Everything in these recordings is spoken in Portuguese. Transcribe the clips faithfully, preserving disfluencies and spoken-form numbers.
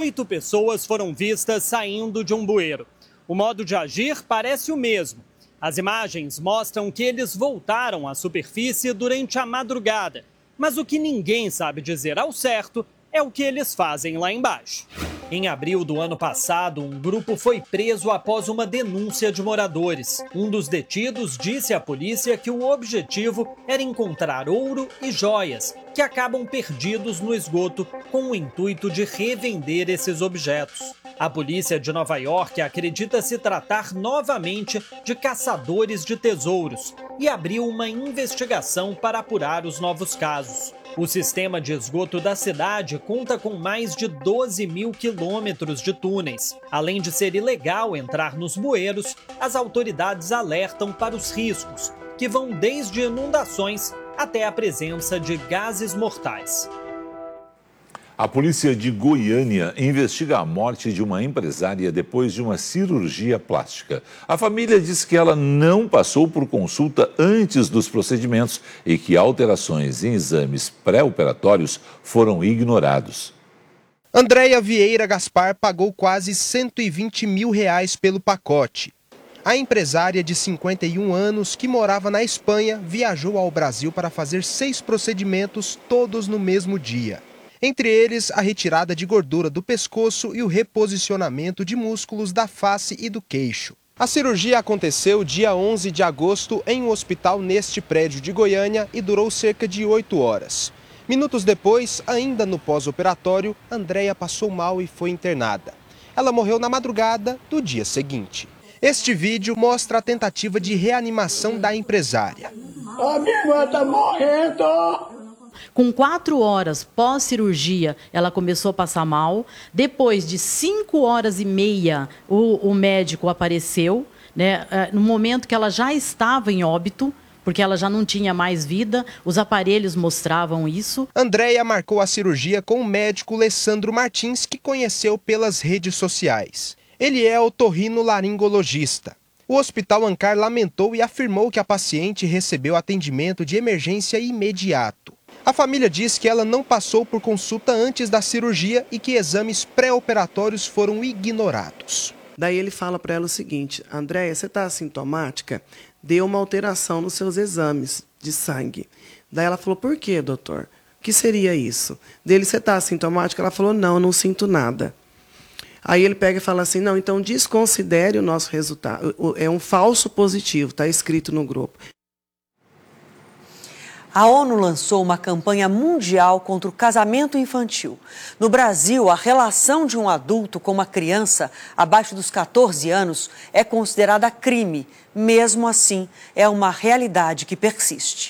oito pessoas foram vistas saindo de um bueiro. O modo de agir parece o mesmo. As imagens mostram que eles voltaram à superfície durante a madrugada. Mas o que ninguém sabe dizer ao certo é o que eles fazem lá embaixo. Em abril do ano passado, um grupo foi preso após uma denúncia de moradores. Um dos detidos disse à polícia que o objetivo era encontrar ouro e joias, que acabam perdidos no esgoto, com o intuito de revender esses objetos. A polícia de Nova York acredita se tratar novamente de caçadores de tesouros e abriu uma investigação para apurar os novos casos. O sistema de esgoto da cidade conta com mais de doze mil quilômetros de túneis. Além de ser ilegal entrar nos bueiros, as autoridades alertam para os riscos, que vão desde inundações até a presença de gases mortais. A polícia de Goiânia investiga a morte de uma empresária depois de uma cirurgia plástica. A família diz que ela não passou por consulta antes dos procedimentos e que alterações em exames pré-operatórios foram ignorados. Andréia Vieira Gaspar pagou quase cento e vinte mil reais pelo pacote. A empresária de cinquenta e um anos, que morava na Espanha, viajou ao Brasil para fazer seis procedimentos, todos no mesmo dia. Entre eles, a retirada de gordura do pescoço e o reposicionamento de músculos da face e do queixo. A cirurgia aconteceu dia onze de agosto em um hospital neste prédio de Goiânia e durou cerca de oito horas. Minutos depois, ainda no pós-operatório, Andréia passou mal e foi internada. Ela morreu na madrugada do dia seguinte. Este vídeo mostra a tentativa de reanimação da empresária. A minha irmã está morrendo! Com quatro horas pós-cirurgia, ela começou a passar mal. Depois de cinco horas e meia, o, o médico apareceu, né, no momento que ela já estava em óbito, porque ela já não tinha mais vida, os aparelhos mostravam isso. Andréia marcou a cirurgia com o médico Alessandro Martins, que conheceu pelas redes sociais. Ele é otorrinolaringologista. O Hospital Ancar lamentou e afirmou que a paciente recebeu atendimento de emergência imediato. A família diz que ela não passou por consulta antes da cirurgia e que exames pré-operatórios foram ignorados. Daí ele fala para ela o seguinte: Andréia, você está assintomática? Deu uma alteração nos seus exames de sangue. Daí ela falou: por quê, doutor? O que seria isso? Dele, você está assintomática? Ela falou: não, não sinto nada. Aí ele pega e fala assim: não, então desconsidere o nosso resultado. É um falso positivo, está escrito no grupo. A ONU lançou uma campanha mundial contra o casamento infantil. No Brasil, a relação de um adulto com uma criança abaixo dos catorze anos é considerada crime. Mesmo assim, é uma realidade que persiste.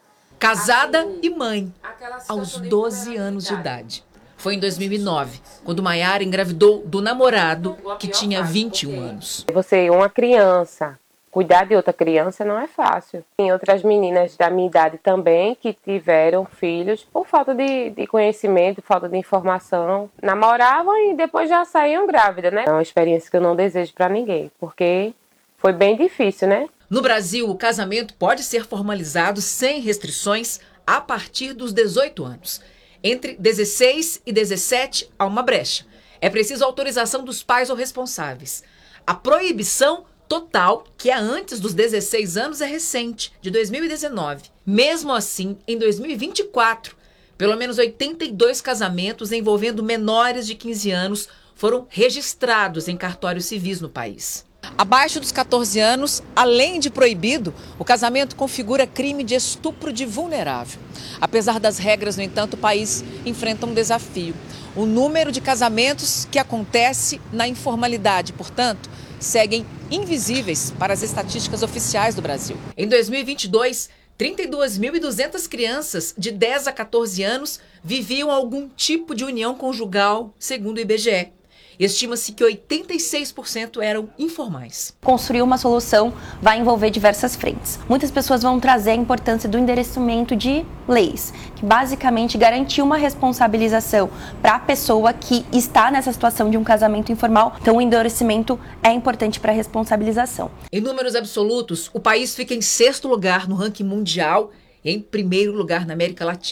Casada e mãe, aos doze anos de idade. Foi em dois mil e nove, quando Maiara engravidou do namorado, que tinha vinte e um anos. Você é uma criança. Cuidar de outra criança não é fácil. Tem outras meninas da minha idade também que tiveram filhos por falta de, de conhecimento, falta de informação. Namoravam e depois já saíam grávidas, né? É uma experiência que eu não desejo para ninguém, porque foi bem difícil, né? No Brasil, o casamento pode ser formalizado sem restrições a partir dos dezoito anos. Entre dezesseis e dezessete, há uma brecha. É preciso autorização dos pais ou responsáveis. A proibição total, que é antes dos dezesseis anos, é recente, de dois mil e dezenove. Mesmo assim, em dois mil e vinte e quatro, pelo menos oitenta e dois casamentos envolvendo menores de quinze anos foram registrados em cartórios civis no país. Abaixo dos catorze anos, além de proibido, o casamento configura crime de estupro de vulnerável. Apesar das regras, no entanto, o país enfrenta um desafio. O número de casamentos que acontece na informalidade, portanto, seguem invisíveis para as estatísticas oficiais do Brasil. Em dois mil e vinte e dois, trinta e duas mil e duzentas crianças de dez a catorze anos viviam algum tipo de união conjugal, segundo o I B G E. Estima-se que oitenta e seis por cento eram informais. Construir uma solução vai envolver diversas frentes. Muitas pessoas vão trazer a importância do endereçamento de leis, que basicamente garantiu uma responsabilização para a pessoa que está nessa situação de um casamento informal. Então, o endereçamento é importante para a responsabilização. Em números absolutos, o país fica em sexto lugar no ranking mundial e em primeiro lugar na América Latina.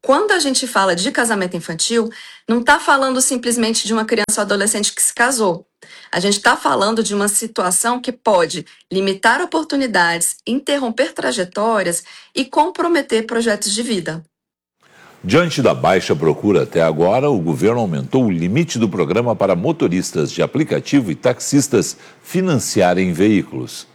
Quando a gente fala de casamento infantil, não está falando simplesmente de uma criança ou adolescente que se casou. A gente está falando de uma situação que pode limitar oportunidades, interromper trajetórias e comprometer projetos de vida. Diante da baixa procura até agora, o governo aumentou o limite do programa para motoristas de aplicativo e taxistas financiarem veículos.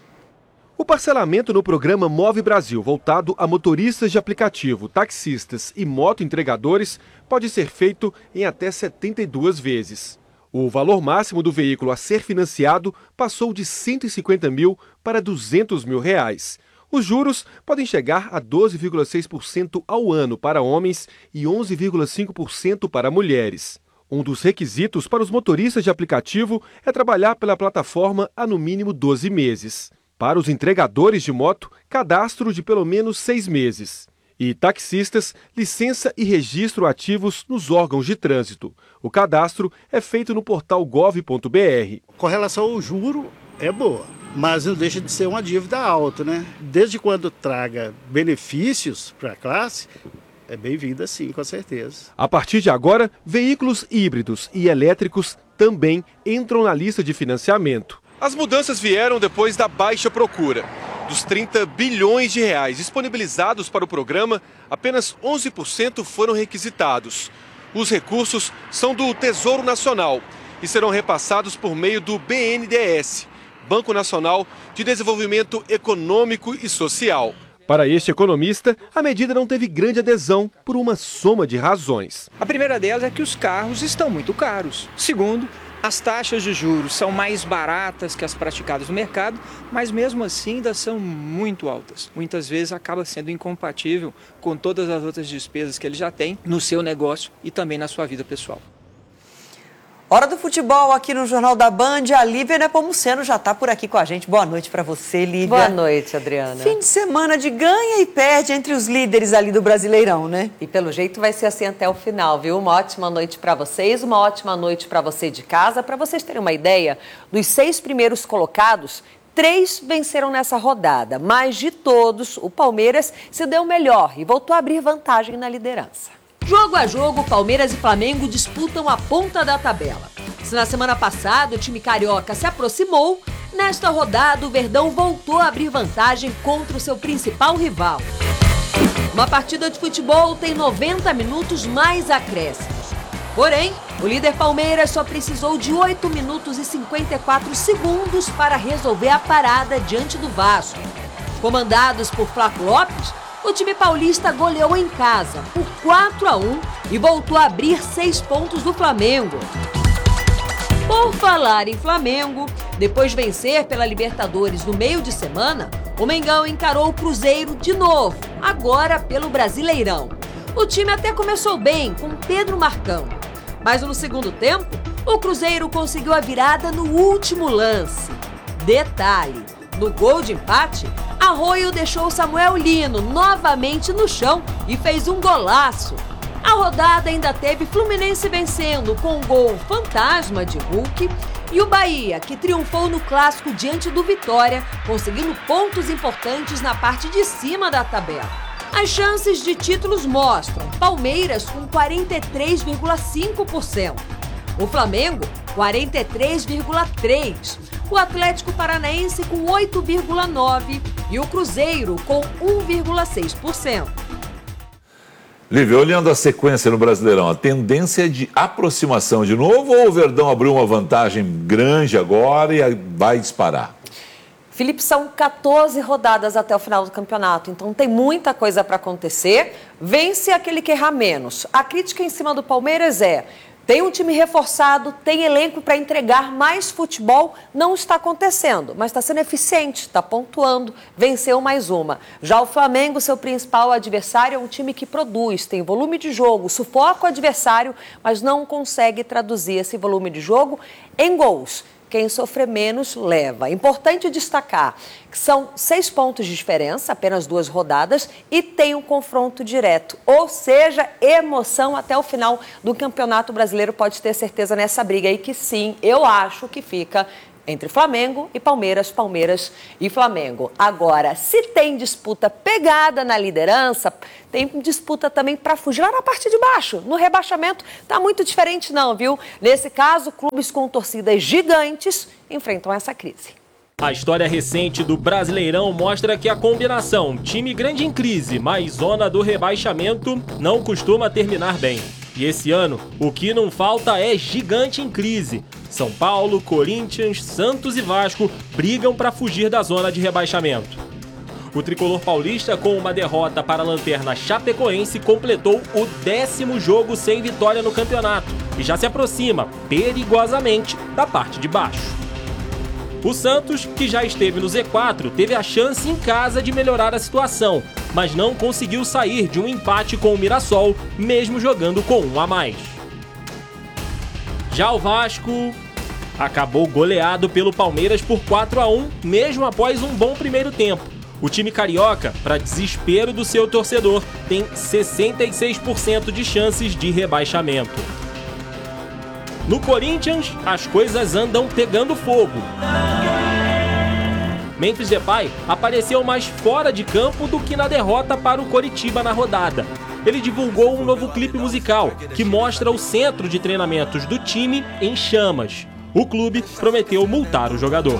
O parcelamento no programa Move Brasil, voltado a motoristas de aplicativo, taxistas e motoentregadores, pode ser feito em até setenta e duas vezes. O valor máximo do veículo a ser financiado passou de cento e cinquenta mil para duzentos mil reais. Os juros podem chegar a doze vírgula seis por cento ao ano para homens e onze vírgula cinco por cento para mulheres. Um dos requisitos para os motoristas de aplicativo é trabalhar pela plataforma há no mínimo doze meses. Para os entregadores de moto, cadastro de pelo menos seis meses. E taxistas, licença e registro ativos nos órgãos de trânsito. O cadastro é feito no portal gov ponto br. Com relação ao juro, é boa, mas não deixa de ser uma dívida alta, né? Desde quando traga benefícios para a classe, é bem-vinda sim, com certeza. A partir de agora, veículos híbridos e elétricos também entram na lista de financiamento. As mudanças vieram depois da baixa procura. Dos trinta bilhões de reais disponibilizados para o programa, apenas onze por cento foram requisitados. Os recursos são do Tesouro Nacional e serão repassados por meio do B N D E S, Banco Nacional de Desenvolvimento Econômico e Social. Para este economista, a medida não teve grande adesão por uma soma de razões. A primeira delas é que os carros estão muito caros. Segundo, as taxas de juros são mais baratas que as praticadas no mercado, mas mesmo assim ainda são muito altas. Muitas vezes acaba sendo incompatível com todas as outras despesas que ele já tem no seu negócio e também na sua vida pessoal. Hora do futebol aqui no Jornal da Band. A Lívia Nepomuceno já está por aqui com a gente. Boa noite para você, Lívia. Boa noite, Adriana. Fim de semana de ganha e perde entre os líderes ali do Brasileirão, né? E pelo jeito vai ser assim até o final, viu? Uma ótima noite para vocês, uma ótima noite para você de casa. Para vocês terem uma ideia, dos seis primeiros colocados, três venceram nessa rodada. Mas de todos, o Palmeiras se deu melhor e voltou a abrir vantagem na liderança. Jogo a jogo, Palmeiras e Flamengo disputam a ponta da tabela. Se na semana passada o time carioca se aproximou, nesta rodada o Verdão voltou a abrir vantagem contra o seu principal rival. Uma partida de futebol tem noventa minutos mais acréscimos. Porém, o líder Palmeiras só precisou de oito minutos e cinquenta e quatro segundos para resolver a parada diante do Vasco. Comandados por Flaco Lopes, o time paulista goleou em casa por quatro a um e voltou a abrir seis pontos do Flamengo. Por falar em Flamengo, depois de vencer pela Libertadores no meio de semana, o Mengão encarou o Cruzeiro de novo, agora pelo Brasileirão. O time até começou bem, com Pedro marcando. Mas no segundo tempo, o Cruzeiro conseguiu a virada no último lance. Detalhe, no gol de empate, Arroio deixou Samuel Lino novamente no chão e fez um golaço. A rodada ainda teve Fluminense vencendo com um gol fantasma de Hulk e o Bahia, que triunfou no clássico diante do Vitória, conseguindo pontos importantes na parte de cima da tabela. As chances de títulos mostram Palmeiras com quarenta e três vírgula cinco por cento, o Flamengo quarenta e três vírgula três por cento, o Atlético Paranaense com oito vírgula nove por cento e o Cruzeiro com um vírgula seis por cento. Lívia, olhando a sequência no Brasileirão, a tendência é de aproximação de novo ou o Verdão abriu uma vantagem grande agora e vai disparar? Felipe, são quatorze rodadas até o final do campeonato, então tem muita coisa para acontecer. Vence aquele que errar menos. A crítica em cima do Palmeiras é: tem um time reforçado, tem elenco para entregar mais futebol, não está acontecendo, mas está sendo eficiente, está pontuando, venceu mais uma. Já o Flamengo, seu principal adversário, é um time que produz, tem volume de jogo, sufoca o adversário, mas não consegue traduzir esse volume de jogo em gols. Quem sofrer menos, leva. Importante destacar que são seis pontos de diferença, apenas duas rodadas, e tem um confronto direto. Ou seja, emoção até o final do Campeonato Brasileiro, pode ter certeza nessa briga aí que sim, eu acho que fica entre Flamengo e Palmeiras, Palmeiras e Flamengo. Agora, se tem disputa pegada na liderança, tem disputa também para fugir lá na parte de baixo. No rebaixamento tá muito diferente não, viu? Nesse caso, clubes com torcidas gigantes enfrentam essa crise. A história recente do Brasileirão mostra que a combinação time grande em crise mais zona do rebaixamento não costuma terminar bem. E esse ano, o que não falta é gigante em crise. São Paulo, Corinthians, Santos e Vasco brigam para fugir da zona de rebaixamento. O tricolor paulista, com uma derrota para a lanterna chapecoense, completou o décimo jogo sem vitória no campeonato e já se aproxima, perigosamente, da parte de baixo. O Santos, que já esteve no Z quatro, teve a chance em casa de melhorar a situação, mas não conseguiu sair de um empate com o Mirassol, mesmo jogando com um a mais. Já o Vasco acabou goleado pelo Palmeiras por quatro a um, mesmo após um bom primeiro tempo. O time carioca, para desespero do seu torcedor, tem sessenta e seis por cento de chances de rebaixamento. No Corinthians, as coisas andam pegando fogo. Memphis Depay apareceu mais fora de campo do que na derrota para o Coritiba na rodada. Ele divulgou um novo clipe musical que mostra o centro de treinamentos do time em chamas. O clube prometeu multar o jogador.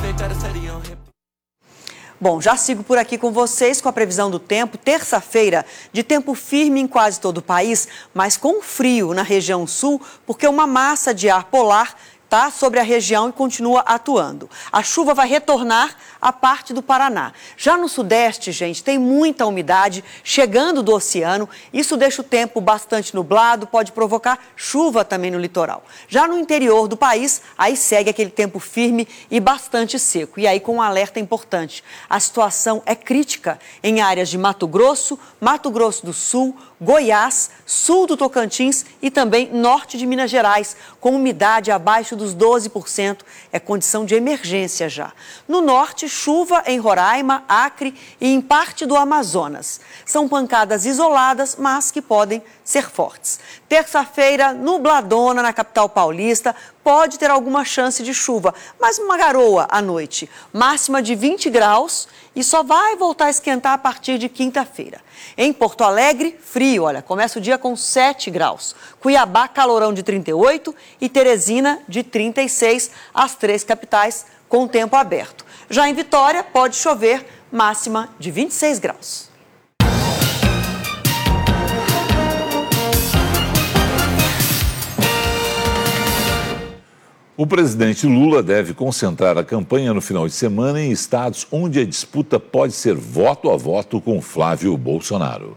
Bom, já sigo por aqui com vocês com a previsão do tempo. Terça-feira, de tempo firme em quase todo o país, mas com frio na região sul, porque uma massa de ar polar está sobre a região e continua atuando. A chuva vai retornar à parte do Paraná. Já no sudeste, gente, tem muita umidade chegando do oceano. Isso deixa o tempo bastante nublado, pode provocar chuva também no litoral. Já no interior do país, aí segue aquele tempo firme e bastante seco. E aí com um alerta importante. A situação é crítica em áreas de Mato Grosso, Mato Grosso do Sul, Goiás, sul do Tocantins e também norte de Minas Gerais, com umidade abaixo dos doze por cento, é condição de emergência já. No norte, chuva em Roraima, Acre e em parte do Amazonas. São pancadas isoladas, mas que podem ser fortes. Terça-feira, nubladona na capital paulista, pode ter alguma chance de chuva, mas uma garoa à noite. Máxima de vinte graus e só vai voltar a esquentar a partir de quinta-feira. Em Porto Alegre, frio, olha, começa o dia com sete graus. Cuiabá, calorão de trinta e oito e Teresina de trinta e seis, as três capitais com tempo aberto. Já em Vitória, pode chover, máxima de vinte e seis graus. O presidente Lula deve concentrar a campanha no final de semana em estados onde a disputa pode ser voto a voto com Flávio Bolsonaro.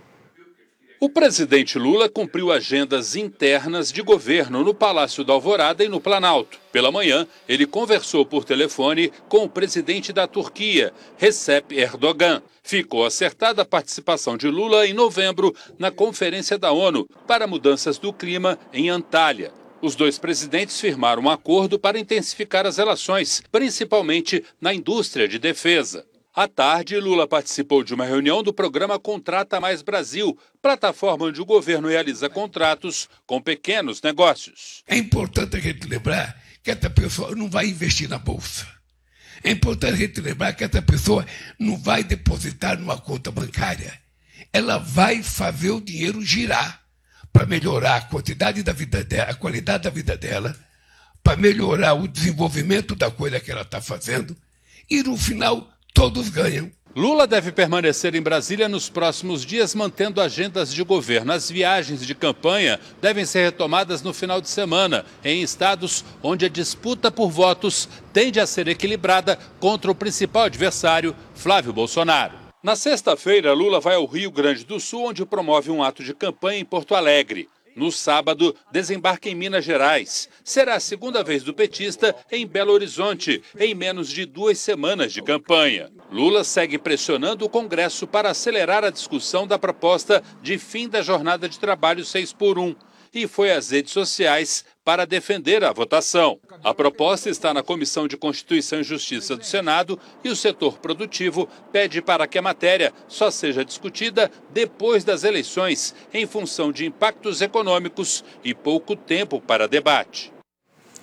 O presidente Lula cumpriu agendas internas de governo no Palácio da Alvorada e no Planalto. Pela manhã, ele conversou por telefone com o presidente da Turquia, Recep Erdogan. Ficou acertada a participação de Lula em novembro na Conferência da ONU para Mudanças do Clima em Antália. Os dois presidentes firmaram um acordo para intensificar as relações, principalmente na indústria de defesa. À tarde, Lula participou de uma reunião do programa Contrata Mais Brasil, plataforma onde o governo realiza contratos com pequenos negócios. É importante a gente lembrar que essa pessoa não vai investir na Bolsa. É importante a gente lembrar que essa pessoa não vai depositar numa conta bancária. Ela vai fazer o dinheiro girar para melhorar a quantidade da vida dela, a qualidade da vida dela, para melhorar o desenvolvimento da coisa que ela está fazendo e, no final, todos ganham. Lula deve permanecer em Brasília nos próximos dias, mantendo agendas de governo. As viagens de campanha devem ser retomadas no final de semana, em estados onde a disputa por votos tende a ser equilibrada contra o principal adversário, Flávio Bolsonaro. Na sexta-feira, Lula vai ao Rio Grande do Sul, onde promove um ato de campanha em Porto Alegre. No sábado, desembarca em Minas Gerais. Será a segunda vez do petista em Belo Horizonte, em menos de duas semanas de campanha. Lula segue pressionando o Congresso para acelerar a discussão da proposta de fim da jornada de trabalho seis por um. E foi às redes sociais para defender a votação. A proposta está na Comissão de Constituição e Justiça do Senado e o setor produtivo pede para que a matéria só seja discutida depois das eleições, em função de impactos econômicos e pouco tempo para debate.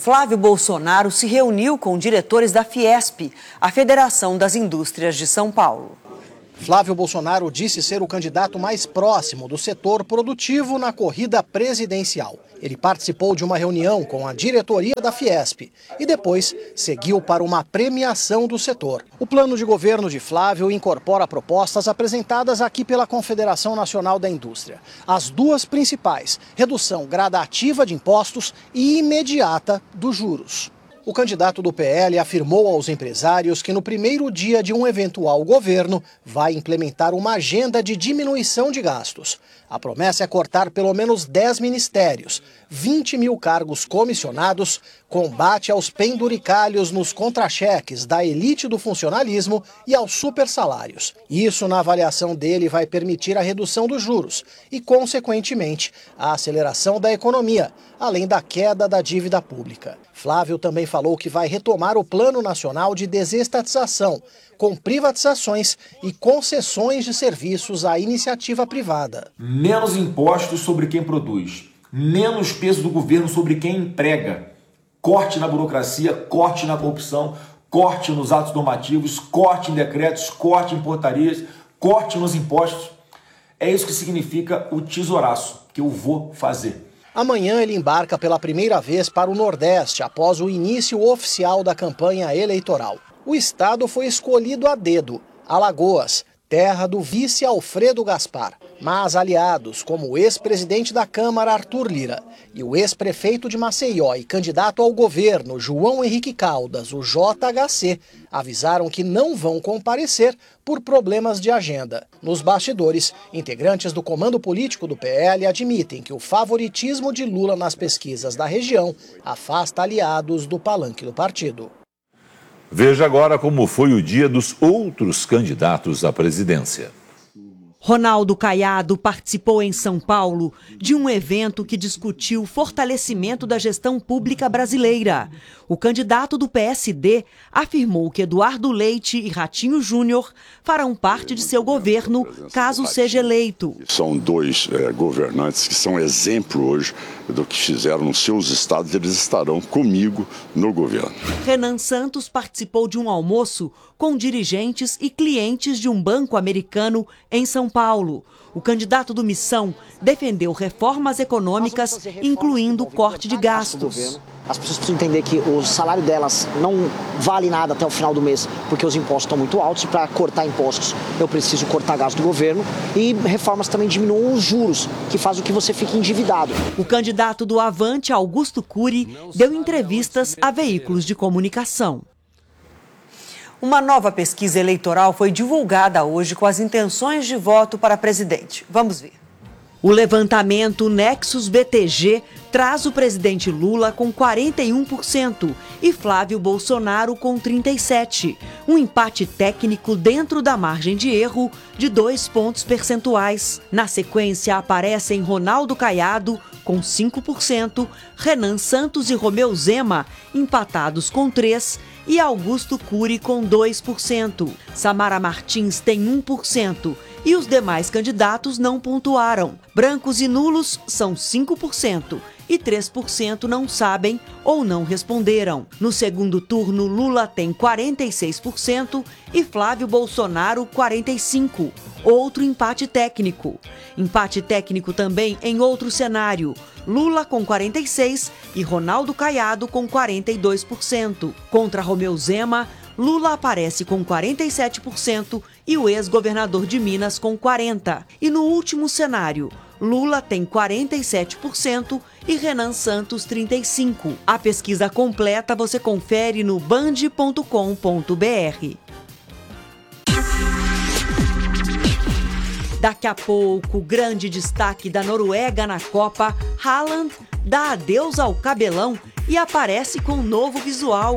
Flávio Bolsonaro se reuniu com diretores da Fiesp, a Federação das Indústrias de São Paulo. Flávio Bolsonaro disse ser o candidato mais próximo do setor produtivo na corrida presidencial. Ele participou de uma reunião com a diretoria da Fiesp e depois seguiu para uma premiação do setor. O plano de governo de Flávio incorpora propostas apresentadas aqui pela Confederação Nacional da Indústria. As duas principais: redução gradativa de impostos e imediata dos juros. O candidato do P L afirmou aos empresários que no primeiro dia de um eventual governo vai implementar uma agenda de diminuição de gastos. A promessa é cortar pelo menos dez ministérios, vinte mil cargos comissionados, combate aos penduricalhos nos contra-cheques da elite do funcionalismo e aos supersalários. Isso, na avaliação dele, vai permitir a redução dos juros e, consequentemente, a aceleração da economia, além da queda da dívida pública. Flávio também falou que vai retomar o Plano Nacional de Desestatização, com privatizações e concessões de serviços à iniciativa privada. Menos impostos sobre quem produz, menos peso do governo sobre quem emprega, corte na burocracia, corte na corrupção, corte nos atos normativos, corte em decretos, corte em portarias, corte nos impostos. É isso que significa o tesouraço que eu vou fazer. Amanhã ele embarca pela primeira vez para o Nordeste, após o início oficial da campanha eleitoral. O estado foi escolhido a dedo, Alagoas, terra do vice Alfredo Gaspar. Mas aliados, como o ex-presidente da Câmara, Arthur Lira, e o ex-prefeito de Maceió e candidato ao governo, João Henrique Caldas, o J H C, avisaram que não vão comparecer por problemas de agenda. Nos bastidores, integrantes do comando político do P L admitem que o favoritismo de Lula nas pesquisas da região afasta aliados do palanque do partido. Veja agora como foi o dia dos outros candidatos à presidência. Ronaldo Caiado participou em São Paulo de um evento que discutiu o fortalecimento da gestão pública brasileira. O candidato do P S D afirmou que Eduardo Leite e Ratinho Júnior farão parte de seu governo caso seja eleito. São dois é, governantes que são exemplo hoje do que fizeram nos seus estados, eles estarão comigo no governo. Renan Santos participou de um almoço com dirigentes e clientes de um banco americano em São Paulo. O candidato do Missão defendeu reformas econômicas, incluindo corte de gastos. As pessoas precisam entender que o salário delas não vale nada até o final do mês, porque os impostos estão muito altos, e para cortar impostos eu preciso cortar gasto do governo, e reformas também diminuam os juros, que faz com que você fique endividado. O candidato do Avante, Augusto Cury, deu entrevistas a veículos de comunicação. Uma nova pesquisa eleitoral foi divulgada hoje com as intenções de voto para presidente. Vamos ver. O levantamento Nexus B T G traz o presidente Lula com quarenta e um por cento e Flávio Bolsonaro com trinta e sete por cento. Um empate técnico dentro da margem de erro de dois pontos percentuais. Na sequência aparecem Ronaldo Caiado com cinco por cento, Renan Santos e Romeu Zema empatados com três por cento e Augusto Cury com dois por cento. Samara Martins tem um por cento. E os demais candidatos não pontuaram. Brancos e nulos são cinco por cento e três por cento não sabem ou não responderam. No segundo turno, Lula tem quarenta e seis por cento e Flávio Bolsonaro quarenta e cinco por cento. Outro empate técnico. Empate técnico também em outro cenário. Lula com quarenta e seis por cento e Ronaldo Caiado com quarenta e dois por cento. Contra Romeu Zema, Lula aparece com quarenta e sete por cento e o ex-governador de Minas com quarenta por cento. E no último cenário, Lula tem quarenta e sete por cento e Renan Santos trinta e cinco por cento. A pesquisa completa você confere no band ponto com ponto br. Daqui a pouco, o grande destaque da Noruega na Copa, Haaland dá adeus ao cabelão e aparece com um novo visual.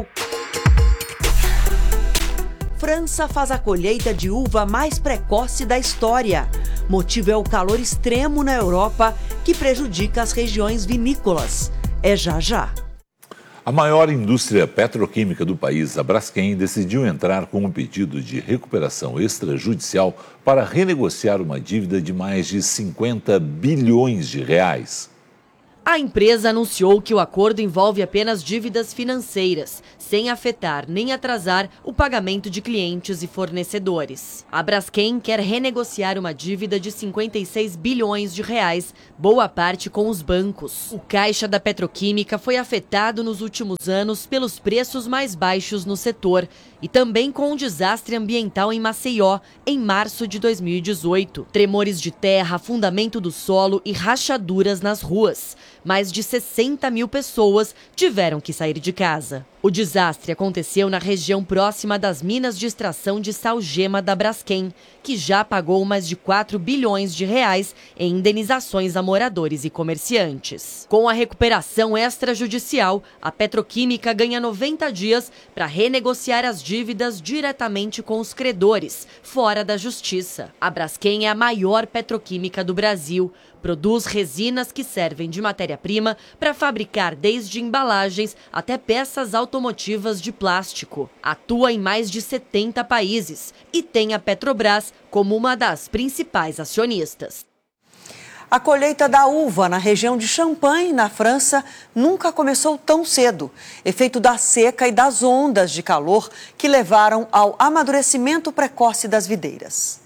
França faz a colheita de uva mais precoce da história. Motivo é o calor extremo na Europa que prejudica as regiões vinícolas. É já já. A maior indústria petroquímica do país, a Braskem, decidiu entrar com um pedido de recuperação extrajudicial para renegociar uma dívida de mais de cinquenta bilhões de reais. A empresa anunciou que o acordo envolve apenas dívidas financeiras, sem afetar nem atrasar o pagamento de clientes e fornecedores. A Braskem quer renegociar uma dívida de cinquenta e seis bilhões de reais, boa parte com os bancos. O caixa da petroquímica foi afetado nos últimos anos pelos preços mais baixos no setor e também com um desastre ambiental em Maceió, em março de dois mil e dezoito. Tremores de terra, afundamento do solo e rachaduras nas ruas. Mais de sessenta mil pessoas tiveram que sair de casa. O desastre aconteceu na região próxima das minas de extração de salgema da Braskem, que já pagou mais de quatro bilhões de reais em indenizações a moradores e comerciantes. Com a recuperação extrajudicial, a petroquímica ganha noventa dias para renegociar as dívidas diretamente com os credores, fora da justiça. A Braskem é a maior petroquímica do Brasil. Produz resinas que servem de matéria-prima para fabricar desde embalagens até peças automotivas de plástico. Atua em mais de setenta países e tem a Petrobras como uma das principais acionistas. A colheita da uva na região de Champagne, na França, nunca começou tão cedo. Efeito da seca e das ondas de calor que levaram ao amadurecimento precoce das videiras.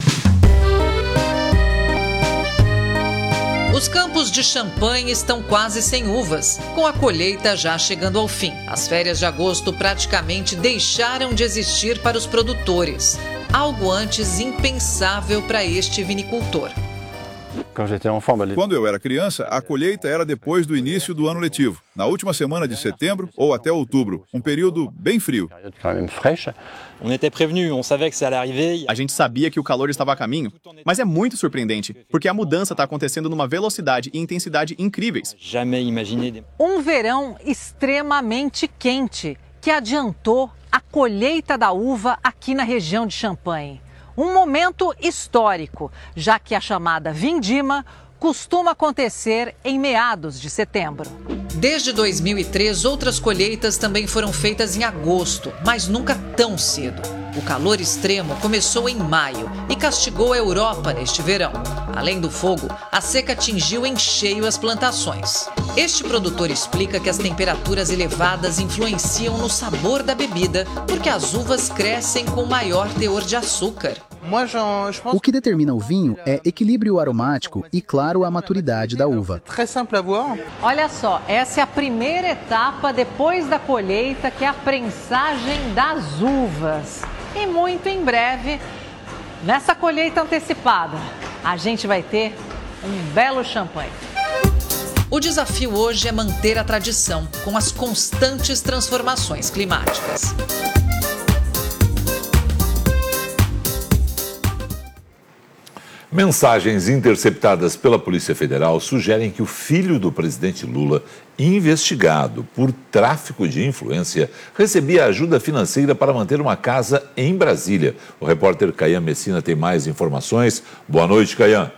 Os campos de Champagne estão quase sem uvas, com a colheita já chegando ao fim. As férias de agosto praticamente deixaram de existir para os produtores, algo antes impensável para este vinicultor. Quando eu era criança, a colheita era depois do início do ano letivo, na última semana de setembro ou até outubro, um período bem frio. A gente sabia que o calor estava a caminho, mas é muito surpreendente, porque a mudança está acontecendo numa velocidade e intensidade incríveis. Um verão extremamente quente, que adiantou a colheita da uva aqui na região de Champagne. Um momento histórico, já que a chamada vindima costuma acontecer em meados de setembro. Desde dois mil e três, outras colheitas também foram feitas em agosto, mas nunca tão cedo. O calor extremo começou em maio e castigou a Europa neste verão. Além do fogo, a seca atingiu em cheio as plantações. Este produtor explica que as temperaturas elevadas influenciam no sabor da bebida, porque as uvas crescem com maior teor de açúcar. O que determina o vinho é equilíbrio aromático e, claro, a maturidade da uva. Olha só, essa é a primeira etapa depois da colheita, que é a prensagem das uvas. E muito em breve, nessa colheita antecipada, a gente vai ter um belo champanhe. O desafio hoje é manter a tradição com as constantes transformações climáticas. Mensagens interceptadas pela Polícia Federal sugerem que o filho do presidente Lula, investigado por tráfico de influência, recebia ajuda financeira para manter uma casa em Brasília. O repórter Caian Messina tem mais informações. Boa noite, Caian.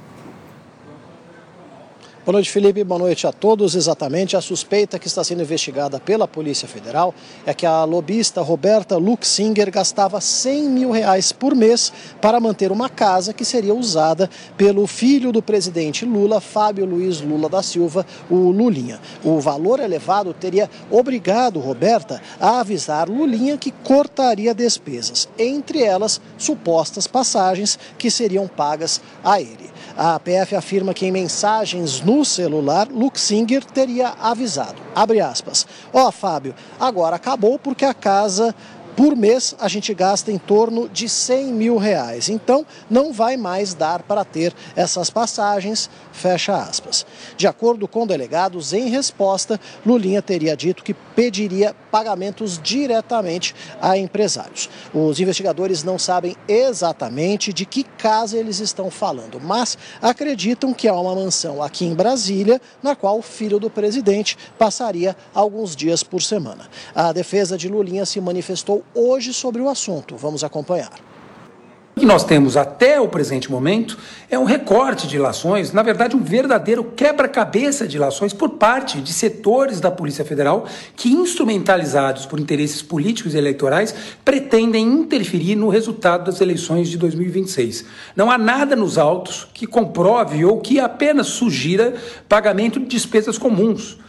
Boa noite, Felipe. Boa noite a todos. Exatamente, a suspeita que está sendo investigada pela Polícia Federal é que a lobista Roberta Luxinger gastava cem mil reais por mês para manter uma casa que seria usada pelo filho do presidente Lula, Fábio Luiz Lula da Silva, o Lulinha. O valor elevado teria obrigado Roberta a avisar Lulinha que cortaria despesas, entre elas supostas passagens que seriam pagas a ele. A P F afirma que em mensagens no celular, Luxinger teria avisado, abre aspas, ó Fábio, agora acabou porque a casa, por mês, a gente gasta em torno de cem mil reais, então não vai mais dar para ter essas passagens, fecha aspas. De acordo com delegados, em resposta, Lulinha teria dito que pediria pagamentos diretamente a empresários. Os investigadores não sabem exatamente de que casa eles estão falando, mas acreditam que há uma mansão aqui em Brasília, na qual o filho do presidente passaria alguns dias por semana. A defesa de Lulinha se manifestou hoje sobre o assunto. Vamos acompanhar. O que nós temos até o presente momento é um recorte de ilações, na verdade um verdadeiro quebra-cabeça de ilações por parte de setores da Polícia Federal que, instrumentalizados por interesses políticos e eleitorais, pretendem interferir no resultado das eleições de dois mil e vinte e seis. Não há nada nos autos que comprove ou que apenas sugira pagamento de despesas comuns.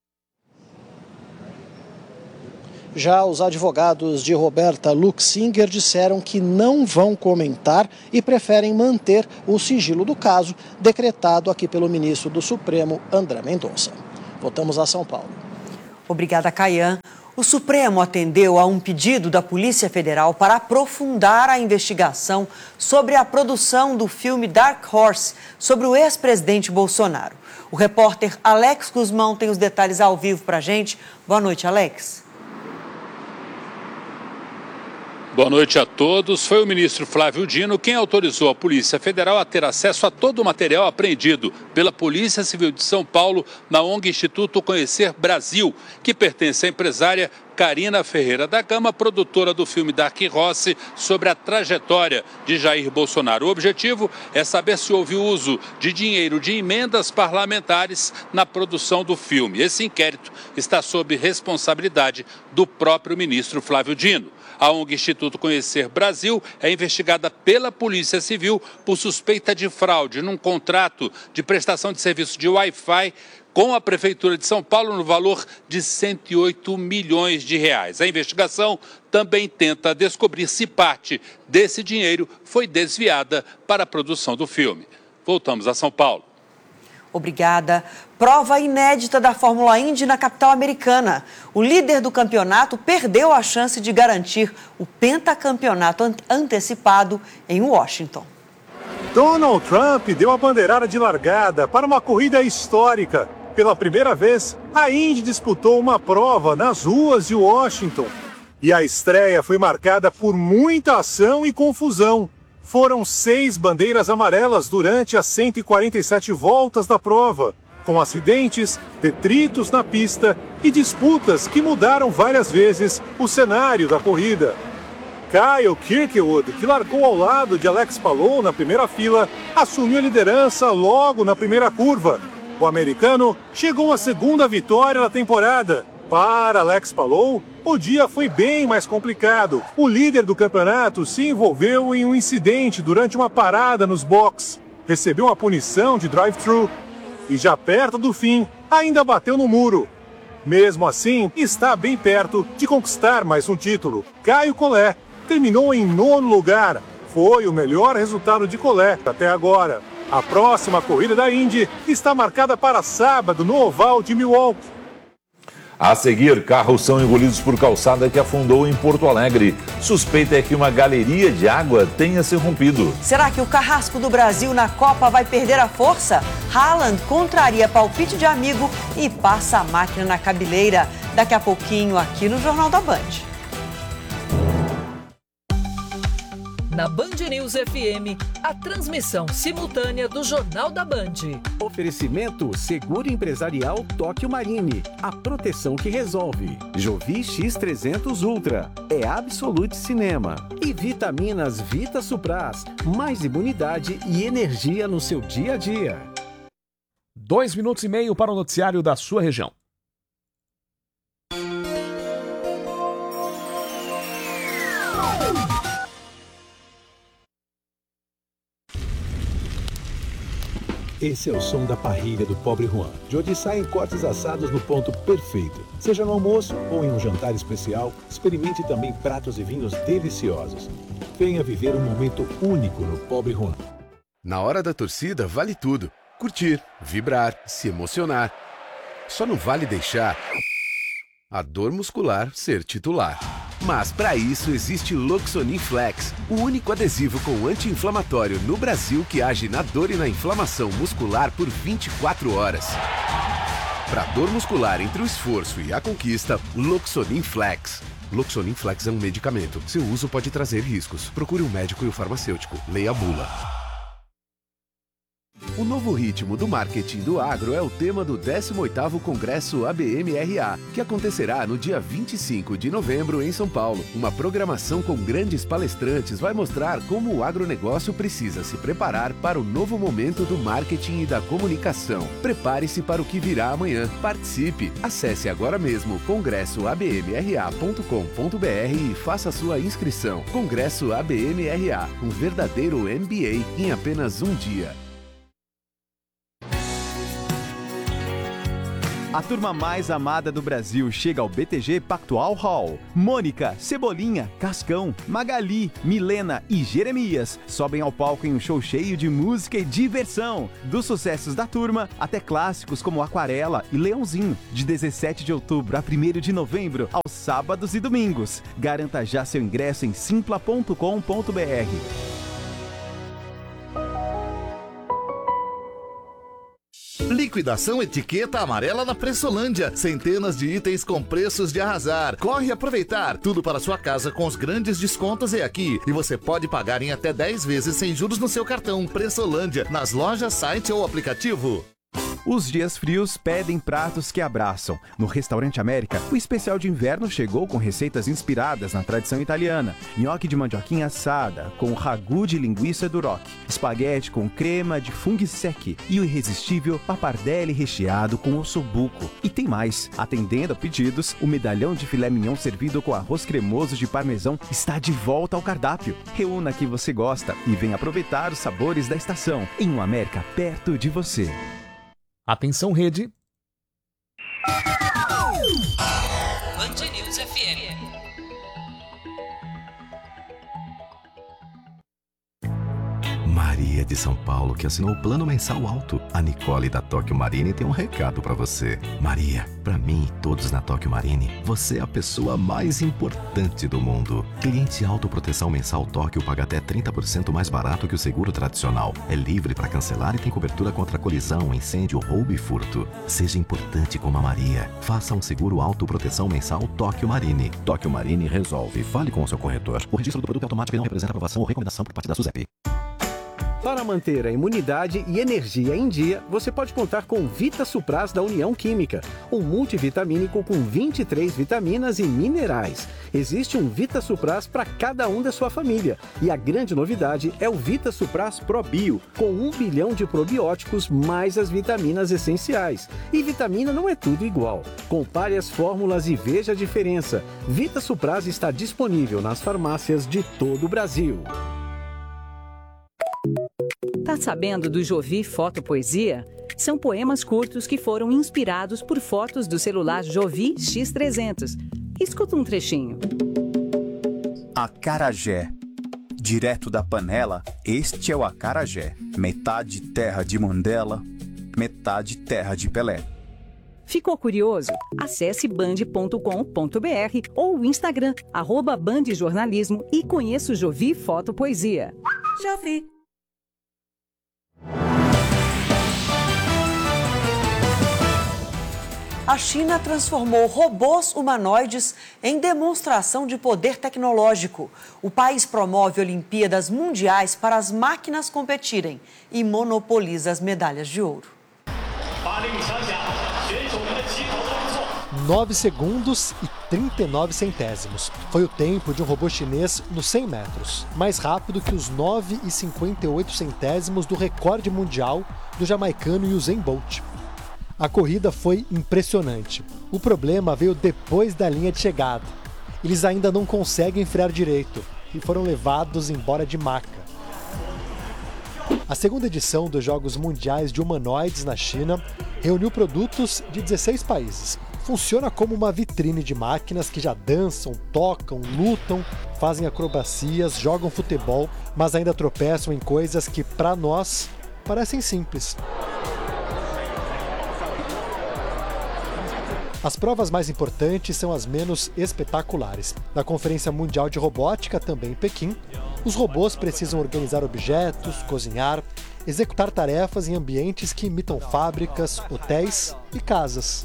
Já os advogados de Roberta Luxinger disseram que não vão comentar e preferem manter o sigilo do caso, decretado aqui pelo ministro do Supremo, André Mendonça. Voltamos a São Paulo. Obrigada, Caian. O Supremo atendeu a um pedido da Polícia Federal para aprofundar a investigação sobre a produção do filme Dark Horse sobre o ex-presidente Bolsonaro. O repórter Alex Guzmão tem os detalhes ao vivo para a gente. Boa noite, Alex. Boa noite a todos. Foi o ministro Flávio Dino quem autorizou a Polícia Federal a ter acesso a todo o material apreendido pela Polícia Civil de São Paulo na O N G Instituto Conhecer Brasil, que pertence à empresária Karina Ferreira da Gama, produtora do filme Dark Horse, sobre a trajetória de Jair Bolsonaro. O objetivo é saber se houve uso de dinheiro de emendas parlamentares na produção do filme. Esse inquérito está sob responsabilidade do próprio ministro Flávio Dino. A O N G Instituto Conhecer Brasil é investigada pela Polícia Civil por suspeita de fraude num contrato de prestação de serviço de Wi-Fi com a Prefeitura de São Paulo no valor de cento e oito milhões de reais. A investigação também tenta descobrir se parte desse dinheiro foi desviada para a produção do filme. Voltamos a São Paulo. Obrigada. Prova inédita da Fórmula Indy na capital americana. O líder do campeonato perdeu a chance de garantir o pentacampeonato antecipado em Washington. Donald Trump deu a bandeirada de largada para uma corrida histórica. Pela primeira vez, a Indy disputou uma prova nas ruas de Washington. E a estreia foi marcada por muita ação e confusão. Foram seis bandeiras amarelas durante as cento e quarenta e sete voltas da prova, com acidentes, detritos na pista e disputas que mudaram várias vezes o cenário da corrida. Kyle Kirkwood, que largou ao lado de Alex Palou na primeira fila, assumiu a liderança logo na primeira curva. O americano chegou à segunda vitória da temporada. Para Alex Palou, o dia foi bem mais complicado. O líder do campeonato se envolveu em um incidente durante uma parada nos boxes. Recebeu uma punição de drive-thru e já perto do fim, ainda bateu no muro. Mesmo assim, está bem perto de conquistar mais um título. Caio Collet terminou em nono lugar. Foi o melhor resultado de Collet até agora. A próxima corrida da Indy está marcada para sábado no oval de Milwaukee. A seguir, carros são engolidos por calçada que afundou em Porto Alegre. Suspeita é que uma galeria de água tenha se rompido. Será que o carrasco do Brasil na Copa vai perder a força? Haaland contraria palpite de amigo e passa a máquina na cabeleira. Daqui a pouquinho aqui no Jornal da Band. Na Band News F M, a transmissão simultânea do Jornal da Band. Oferecimento Seguro Empresarial Tóquio Marine. A proteção que resolve. Jovi X trezentos Ultra. É Absolute Cinema. E Vitaminas Vita Supras. Mais imunidade e energia no seu dia a dia. Dois minutos e meio para o noticiário da sua região. Esse é o som da parrilha do Pobre Juan, de onde saem cortes assados no ponto perfeito. Seja no almoço ou em um jantar especial, experimente também pratos e vinhos deliciosos. Venha viver um momento único no Pobre Juan. Na hora da torcida, vale tudo. Curtir, vibrar, se emocionar. Só não vale deixar a dor muscular ser titular. Mas para isso existe Loxonin Flex, o único adesivo com anti-inflamatório no Brasil que age na dor e na inflamação muscular por vinte e quatro horas. Para dor muscular entre o esforço e a conquista, Loxonin Flex. Loxonin Flex é um medicamento. Seu uso pode trazer riscos. Procure um médico e o farmacêutico. Leia a bula. O novo ritmo do marketing do agro é o tema do décimo oitavo Congresso A B M R A, que acontecerá no dia vinte e cinco de novembro em São Paulo. Uma programação com grandes palestrantes vai mostrar como o agronegócio precisa se preparar para o novo momento do marketing e da comunicação. Prepare-se para o que virá amanhã. Participe! Acesse agora mesmo congresso a b m r a ponto com ponto b r e faça sua inscrição. Congresso A B M R A, um verdadeiro M B A em apenas um dia. A turma mais amada do Brasil chega ao B T G Pactual Hall. Mônica, Cebolinha, Cascão, Magali, Milena e Jeremias sobem ao palco em um show cheio de música e diversão. Dos sucessos da turma até clássicos como Aquarela e Leãozinho. De dezessete de outubro a primeiro de novembro, aos sábados e domingos. Garanta já seu ingresso em simpla ponto com ponto b r. Liquidação Etiqueta Amarela na Pressolândia. Centenas de itens com preços de arrasar. Corre aproveitar. Tudo para sua casa com os grandes descontos é aqui. E você pode pagar em até dez vezes sem juros no seu cartão. Pressolândia, nas lojas, site ou aplicativo. Os dias frios pedem pratos que abraçam. No Restaurante América, o especial de inverno chegou com receitas inspiradas na tradição italiana. Nhoque de mandioquinha assada, com ragu de linguiça duroc. Espaguete com crema de funghi secchi. E o irresistível pappardelle recheado com ossobuco. E tem mais. Atendendo a pedidos, o medalhão de filé mignon servido com arroz cremoso de parmesão está de volta ao cardápio. Reúna que você gosta e venha aproveitar os sabores da estação. Em um América perto de você. Atenção, rede. Band News F M. Maria de São Paulo, que assinou o plano mensal alto. A Nicole da Tóquio Marine tem um recado pra você. Maria, pra mim e todos na Tóquio Marine, você é a pessoa mais importante do mundo. Cliente autoproteção mensal Tóquio paga até trinta por cento mais barato que o seguro tradicional. É livre para cancelar e tem cobertura contra colisão, incêndio, roubo e furto. Seja importante como a Maria. Faça um seguro autoproteção mensal Tóquio Marine. Tóquio Marine resolve. Fale com o seu corretor. O registro do produto é automático e não representa aprovação ou recomendação por parte da SUSEP. Para manter a imunidade e energia em dia, você pode contar com Vita Supras da União Química, um multivitamínico com vinte e três vitaminas e minerais. Existe um Vita Supras para cada um da sua família. E a grande novidade é o Vita Supras Pro Bio, com um bilhão de probióticos mais as vitaminas essenciais. E vitamina não é tudo igual. Compare as fórmulas e veja a diferença. Vita Supras está disponível nas farmácias de todo o Brasil. Tá sabendo do Jovi Fotopoesia? São poemas curtos que foram inspirados por fotos do celular Jovi X trezentos. Escuta um trechinho. Acarajé. Direto da panela, este é o acarajé. Metade terra de Mandela, metade terra de Pelé. Ficou curioso? Acesse band ponto com ponto b r ou o Instagram, arroba Band Jornalismo e conheça o Jovi Fotopoesia. Jovi. A China transformou robôs humanoides em demonstração de poder tecnológico. O país promove Olimpíadas Mundiais para as máquinas competirem e monopoliza as medalhas de ouro. nove segundos e trinta e nove centésimos. Foi o tempo de um robô chinês nos cem metros, mais rápido que os nove e cinquenta e oito centésimos do recorde mundial do jamaicano Usain Bolt. A corrida foi impressionante. O problema veio depois da linha de chegada. Eles ainda não conseguem frear direito e foram levados embora de maca. A segunda edição dos Jogos Mundiais de Humanoides na China reuniu produtos de dezesseis países. Funciona como uma vitrine de máquinas que já dançam, tocam, lutam, fazem acrobacias, jogam futebol, mas ainda tropeçam em coisas que, para nós, parecem simples. As provas mais importantes são as menos espetaculares. Na Conferência Mundial de Robótica, também em Pequim, os robôs precisam organizar objetos, cozinhar, executar tarefas em ambientes que imitam fábricas, hotéis e casas.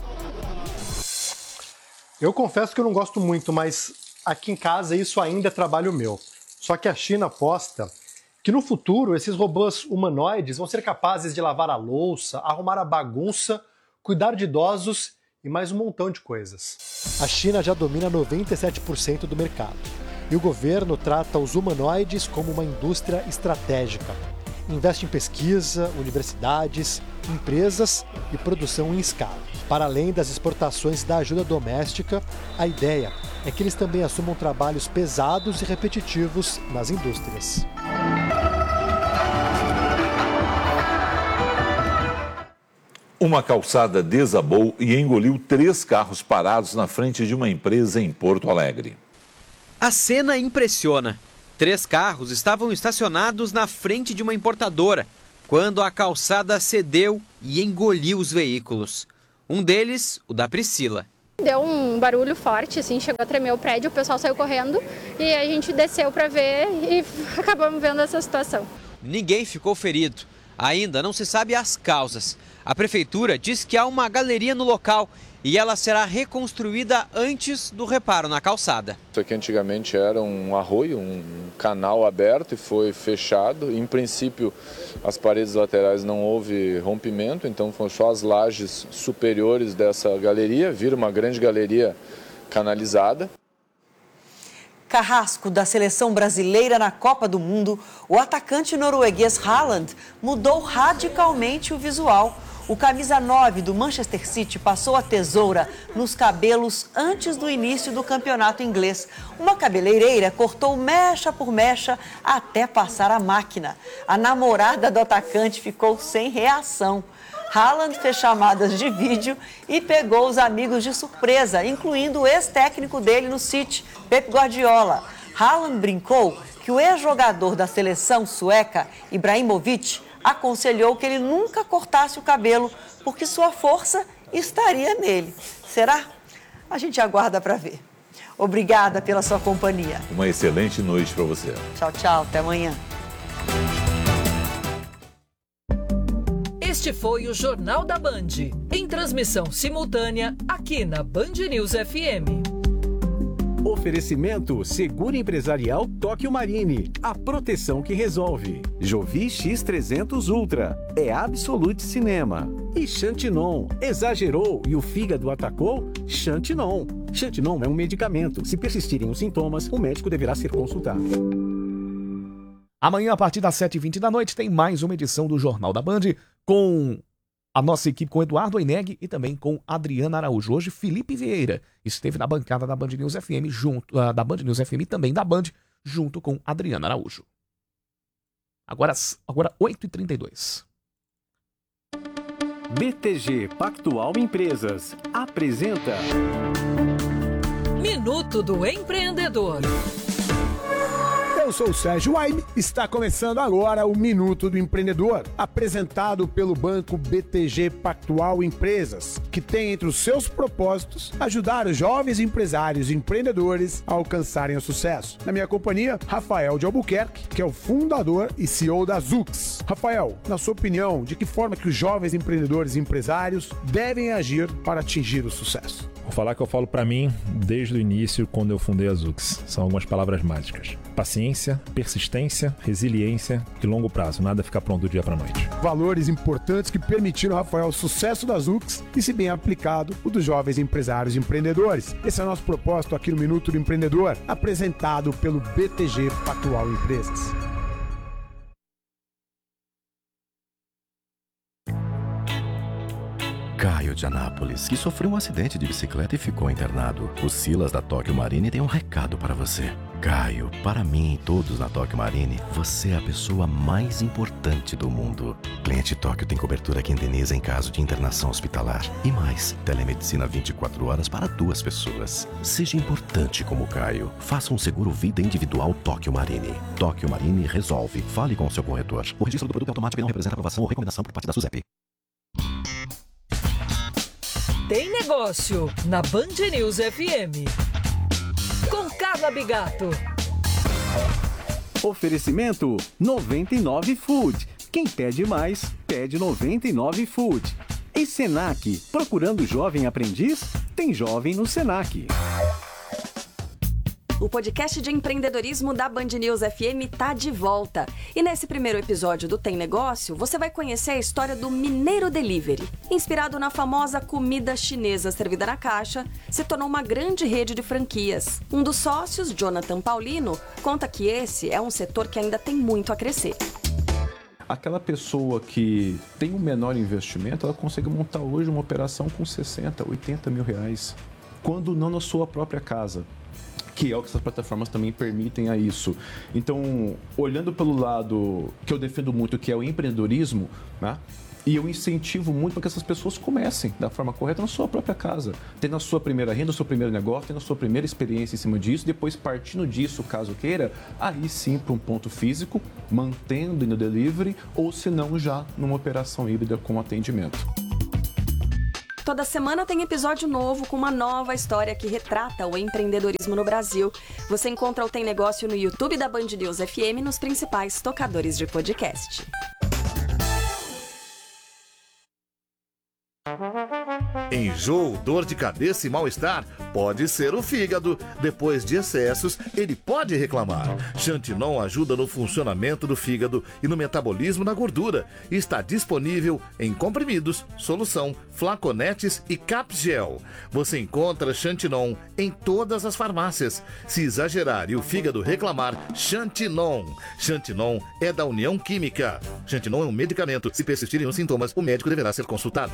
Eu confesso que eu não gosto muito, mas aqui em casa isso ainda é trabalho meu. Só que a China aposta que no futuro esses robôs humanoides vão ser capazes de lavar a louça, arrumar a bagunça, cuidar de idosos e mais um montão de coisas. A China já domina noventa e sete por cento do mercado e o governo trata os humanoides como uma indústria estratégica. Investe em pesquisa, universidades, empresas e produção em escala. Para além das exportações da ajuda doméstica, a ideia é que eles também assumam trabalhos pesados e repetitivos nas indústrias. Uma calçada desabou e engoliu três carros parados na frente de uma empresa em Porto Alegre. A cena impressiona. Três carros estavam estacionados na frente de uma importadora, quando a calçada cedeu e engoliu os veículos. Um deles, o da Priscila. Deu um barulho forte, assim, chegou a tremer o prédio, o pessoal saiu correndo e a gente desceu para ver e acabamos vendo essa situação. Ninguém ficou ferido. Ainda não se sabe as causas. A prefeitura diz que há uma galeria no local e ela será reconstruída antes do reparo na calçada. Isso aqui antigamente era um arroio, um canal aberto e foi fechado. Em princípio, as paredes laterais não houve rompimento, então foram só as lajes superiores dessa galeria, vira uma grande galeria canalizada. Carrasco da seleção brasileira na Copa do Mundo, o atacante norueguês Haaland mudou radicalmente o visual. O camisa nove do Manchester City passou a tesoura nos cabelos antes do início do campeonato inglês. Uma cabeleireira cortou mecha por mecha até passar a máquina. A namorada do atacante ficou sem reação. Haaland fez chamadas de vídeo e pegou os amigos de surpresa, incluindo o ex-técnico dele no City, Pep Guardiola. Haaland brincou que o ex-jogador da seleção sueca, Ibrahimovic, aconselhou que ele nunca cortasse o cabelo, porque sua força estaria nele. Será? A gente aguarda para ver. Obrigada pela sua companhia. Uma excelente noite para você. Tchau, tchau. Até amanhã. Este foi o Jornal da Band, em transmissão simultânea aqui na Band News F M. Oferecimento Seguro Empresarial Tóquio Marine, a proteção que resolve. Jovi X trezentos Ultra, é Absolute Cinema. E Xantinon, exagerou e o fígado atacou? Xantinon. Xantinon é um medicamento. Se persistirem os sintomas, o médico deverá ser consultado. Amanhã, a partir das sete e vinte da noite, tem mais uma edição do Jornal da Band com a nossa equipe, com Eduardo Oineg e também com Adriana Araújo. Hoje, Felipe Vieira esteve na bancada da Band News F M, junto, uh, da Band News F M e também da Band, junto com Adriana Araújo. Agora, agora oito e trinta e dois. B T G Pactual Empresas apresenta Minuto do Empreendedor. Eu sou o Sérgio Waime, está começando agora o Minuto do Empreendedor, apresentado pelo Banco B T G Pactual Empresas, que tem entre os seus propósitos ajudar os jovens empresários e empreendedores a alcançarem o sucesso. Na minha companhia, Rafael de Albuquerque, que é o fundador e C E O da Zux. Rafael, na sua opinião, de que forma que os jovens empreendedores e empresários devem agir para atingir o sucesso? Vou falar que eu falo para mim desde o início, quando eu fundei a Zux. São algumas palavras mágicas. Paciência, persistência, resiliência e longo prazo. Nada fica pronto do dia para a noite. Valores importantes que permitiram, Rafael, o sucesso da Zux e, se bem aplicado, o dos jovens empresários e empreendedores. Esse é o nosso propósito aqui no Minuto do Empreendedor, apresentado pelo B T G Pactual Empresas. Caio de Anápolis, que sofreu um acidente de bicicleta e ficou internado. O Silas da Tóquio Marine tem um recado para você. Caio, para mim e todos na Tóquio Marine, você é a pessoa mais importante do mundo. Cliente Tóquio tem cobertura que indeniza em caso de internação hospitalar. E mais, telemedicina vinte e quatro horas para duas pessoas. Seja importante como Caio. Faça um seguro vida individual Tóquio Marine. Tóquio Marine resolve. Fale com o seu corretor. O registro do produto é automático e não representa aprovação ou recomendação por parte da SUSEP. Tem negócio na Band News F M. Com Carla Bigato. Oferecimento noventa e nove Food. Quem pede mais, pede noventa e nove Food. E Senac, procurando jovem aprendiz? Tem jovem no Senac. O podcast de empreendedorismo da Band News F M tá de volta. E nesse primeiro episódio do Tem Negócio, você vai conhecer a história do Mineiro Delivery. Inspirado na famosa comida chinesa servida na caixa, se tornou uma grande rede de franquias. Um dos sócios, Jonathan Paulino, conta que esse é um setor que ainda tem muito a crescer. Aquela pessoa que tem um menor investimento, ela consegue montar hoje uma operação com sessenta, oitenta mil reais, quando não na sua própria casa, que é o que essas plataformas também permitem a isso. Então, olhando pelo lado que eu defendo muito, que é o empreendedorismo, né? E eu incentivo muito para que essas pessoas comecem da forma correta na sua própria casa, tendo a sua primeira renda, o seu primeiro negócio, tendo a sua primeira experiência em cima disso, depois partindo disso, caso queira, aí sim para um ponto físico, mantendo no delivery, ou se não já numa operação híbrida com atendimento. Toda semana tem episódio novo com uma nova história que retrata o empreendedorismo no Brasil. Você encontra o Tem Negócio no YouTube da Band News F M nos principais tocadores de podcast. Enjoo, dor de cabeça e mal-estar pode ser o fígado. Depois de excessos, ele pode reclamar. Xantinon ajuda no funcionamento do fígado e no metabolismo da gordura. Está disponível em comprimidos, solução, flaconetes e capgel. Você encontra Xantinon em todas as farmácias. Se exagerar e o fígado reclamar, Xantinon. Xantinon é da União Química. Xantinon é um medicamento. Se persistirem os sintomas, o médico deverá ser consultado.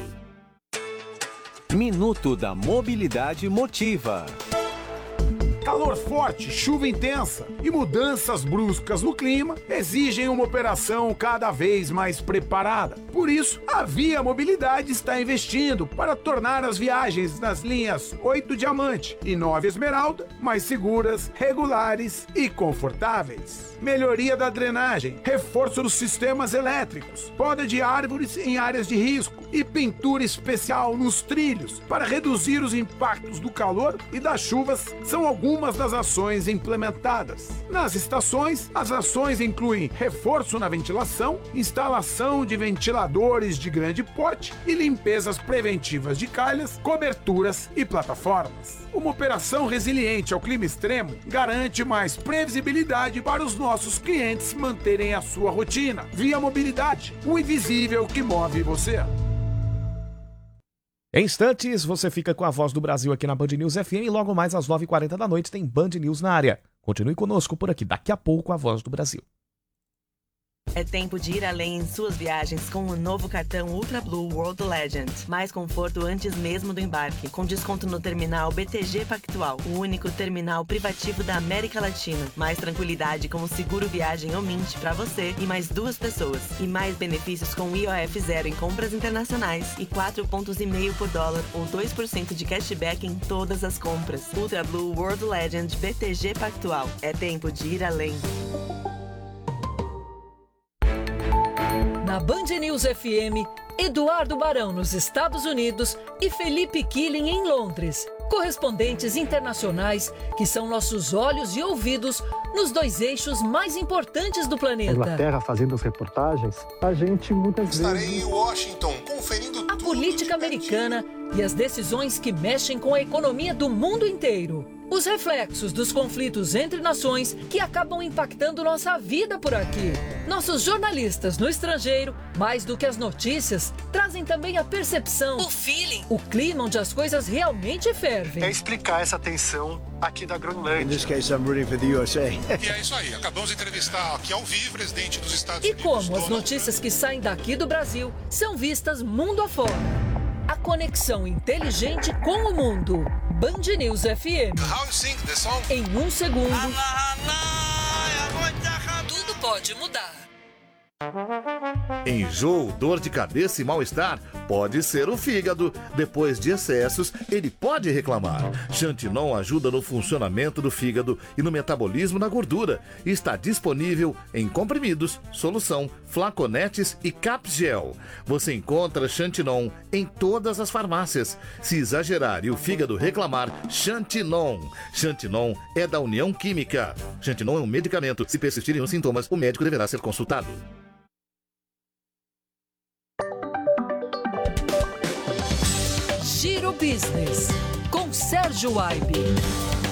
Minuto da Mobilidade Motiva. Calor forte, chuva intensa e mudanças bruscas no clima exigem uma operação cada vez mais preparada. Por isso, a Via Mobilidade está investindo para tornar as viagens nas linhas oito Diamante e nove Esmeralda mais seguras, regulares e confortáveis. Melhoria da drenagem, reforço dos sistemas elétricos, poda de árvores em áreas de risco e pintura especial nos trilhos para reduzir os impactos do calor e das chuvas são alguns Algumas das ações implementadas. Nas estações, as ações incluem reforço na ventilação, instalação de ventiladores de grande porte e limpezas preventivas de calhas, coberturas e plataformas. Uma operação resiliente ao clima extremo garante mais previsibilidade para os nossos clientes manterem a sua rotina. Via Mobilidade, o invisível que move você. Em instantes, você fica com a Voz do Brasil aqui na Band News F M e logo mais às nove e quarenta da noite tem Band News na área. Continue conosco por aqui, daqui a pouco a Voz do Brasil. É tempo de ir além em suas viagens com o novo cartão Ultra Blue World Legend. Mais conforto antes mesmo do embarque, com desconto no terminal B T G Pactual, o único terminal privativo da América Latina. Mais tranquilidade com o seguro viagem Omint para você e mais duas pessoas. E mais benefícios com I O F zero em compras internacionais e quatro pontos e meio por dólar ou dois por cento de cashback em todas as compras. Ultra Blue World Legend B T G Pactual. É tempo de ir além. Na Band News F M, Eduardo Barão nos Estados Unidos e Felipe Killing em Londres. Correspondentes internacionais que são nossos olhos e ouvidos nos dois eixos mais importantes do planeta. Na Inglaterra, fazendo as reportagens, a gente muitas vezes... Estarei em Washington, conferindo a política americana e as decisões que mexem com a economia do mundo inteiro. Os reflexos dos conflitos entre nações que acabam impactando nossa vida por aqui. Nossos jornalistas no estrangeiro, mais do que as notícias, trazem também a percepção, o feeling, o clima onde as coisas realmente fervem. É explicar essa tensão aqui da Groenlândia. In this case, I'm rooting for the U S A. E é isso aí, acabamos de entrevistar aqui ao vivo o presidente dos Estados e Unidos. E como as notícias que saem daqui do Brasil são vistas mundo afora. A conexão inteligente com o mundo. Band News F M. How you sing the song? Em um segundo, tudo pode mudar. Enjoo, dor de cabeça e mal-estar pode ser o fígado. Depois de excessos, ele pode reclamar. Xantinon ajuda no funcionamento do fígado e no metabolismo da gordura. Está disponível em comprimidos, solução, flaconetes e capgel. Você encontra Xantinon em todas as farmácias. Se exagerar e o fígado reclamar, Xantinon. Xantinon é da União Química. Xantinon é um medicamento. Se persistirem os sintomas, o médico deverá ser consultado. Giro Business, com Sérgio Waibe.